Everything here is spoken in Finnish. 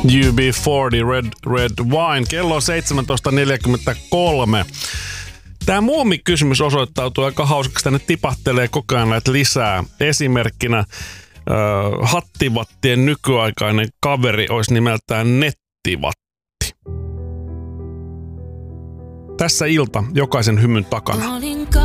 UB40 Red Wine. Kello on 17.43. Tämä muomikysymys osoittautuu aika hauskaksi. Tänne tipahtelee koko ajan näitä lisää. Esimerkkinä hattivattien nykyaikainen kaveri olisi nimeltään nettivatti. Tässä ilta jokaisen hymyn takana.